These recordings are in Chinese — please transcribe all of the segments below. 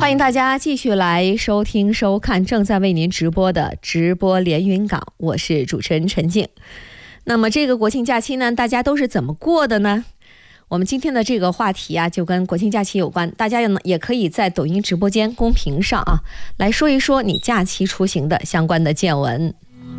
欢迎大家继续来收听收看正在为您直播的直播连云港，我是主持人陈静。那么这个国庆假期呢，大家都是怎么过的呢？我们今天的这个话题啊，就跟国庆假期有关，大家也可以在抖音直播间公屏上啊，来说一说你假期出行的相关的见闻。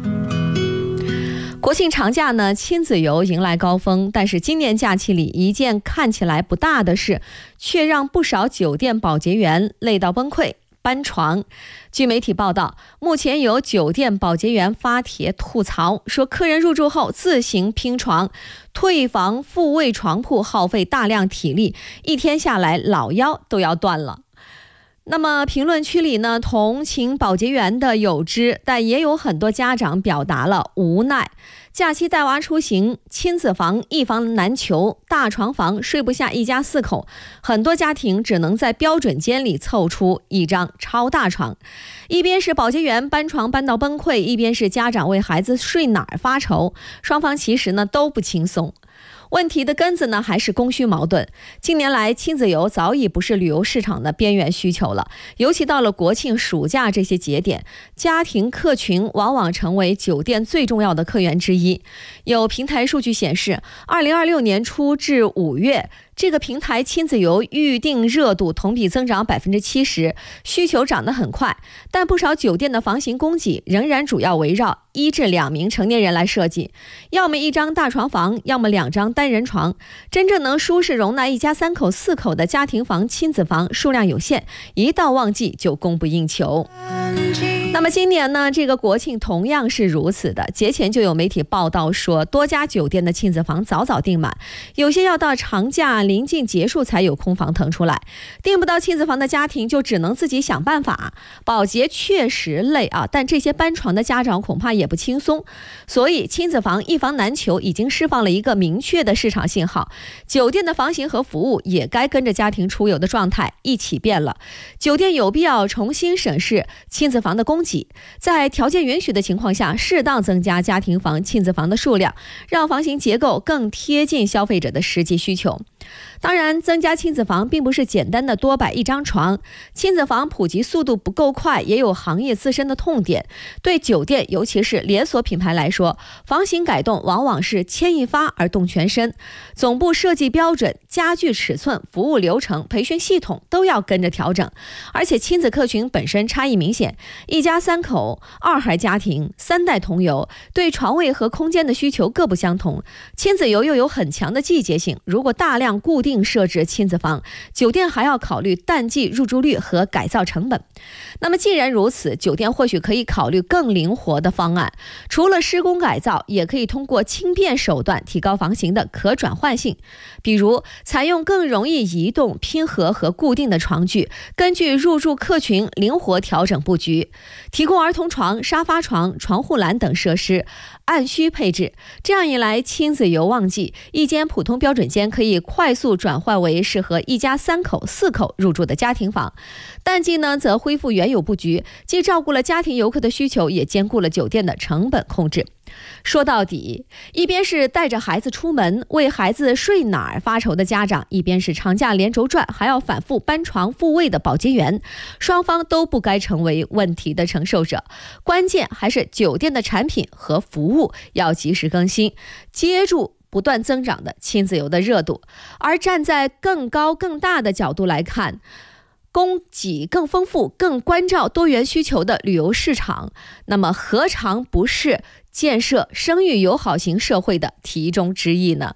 国庆长假呢，亲子游迎来高峰，但是今年假期里一件看起来不大的事，却让不少酒店保洁员累到崩溃。搬床。据媒体报道，目前有酒店保洁员发帖吐槽，说客人入住后自行拼床，退房复位床铺耗费大量体力，一天下来老腰都要断了。那么评论区里呢，同情保洁员的有之，但也有很多家长表达了无奈。假期带娃出行，亲子房一房难求，大床房睡不下一家4口，很多家庭只能在标准间里凑出一张超大床。一边是保洁员搬床搬到崩溃，一边是家长为孩子睡哪儿发愁，双方其实呢都不轻松。问题的根子呢，还是供需矛盾。近年来，亲子游早已不是旅游市场的边缘需求了，尤其到了国庆、暑假这些节点，家庭客群往往成为酒店最重要的客源之一。有平台数据显示，2026年初至5月，这个平台亲子游预订热度同比增长70%，需求涨得很快，但不少酒店的房型供给仍然主要围绕1至2名成年人来设计，要么1张大床房，要么2张单人床，真正能舒适容纳一家3口、4口的家庭房、亲子房数量有限，一到旺季就供不应求。那么今年呢，这个国庆同样是如此的。节前就有媒体报道说，多家酒店的亲子房早早订满，有些要到长假临近结束才有空房腾出来。订不到亲子房的家庭就只能自己想办法。保洁确实累啊，但这些搬床的家长恐怕也不轻松。所以亲子房一房难求已经释放了一个明确的市场信号，酒店的房型和服务也该跟着家庭出游的状态一起变了。酒店有必要重新审视亲子房的供给，在条件允许的情况下，适当增加家庭房、亲子房的数量，让房型结构更贴近消费者的实际需求。当然，增加亲子房并不是简单的多摆一张床，亲子房普及速度不够快，也有行业自身的痛点。对酒店，尤其是连锁品牌来说，房型改动往往是牵一发而动全身，总部设计标准、家具尺寸、服务流程、培训系统都要跟着调整。而且亲子客群本身差异明显，一家3口、2孩家庭、3代同游，对床位和空间的需求各不相同。亲子游又有很强的季节性，如果大量固定设置亲子房，酒店还要考虑淡季入住率和改造成本。那么既然如此，酒店或许可以考虑更灵活的方案，除了施工改造，也可以通过轻便手段提高房型的可转换性，比如采用更容易移动、拼合和固定的床具，根据入住客群灵活调整布局，提供儿童床、沙发床、床护栏等设施，按需配置。这样一来，亲子游旺季，一间普通标准间可以快速转换为适合一家3口、4口入住的家庭房，淡季呢则恢复原有布局，既照顾了家庭游客的需求，也兼顾了酒店的成本控制。说到底，一边是带着孩子出门为孩子睡哪儿发愁的家长，一边是长假连轴转还要反复搬床复位的保洁员，双方都不该成为问题的承受者。关键还是酒店的产品和服务要及时更新，接住不断增长的亲子游的热度。而站在更高更大的角度来看，供给更丰富、更关照多元需求的旅游市场，那么何尝不是建设生育友好型社会的题中之意呢？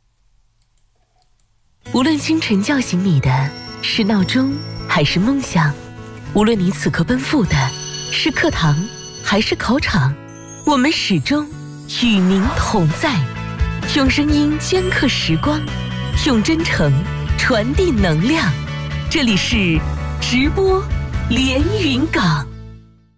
无论清晨叫醒你的是闹钟还是梦想，无论你此刻奔赴的是课堂还是考场，我们始终与您同在，用声音镌刻时光，用真诚传递能量。这里是直播连云港。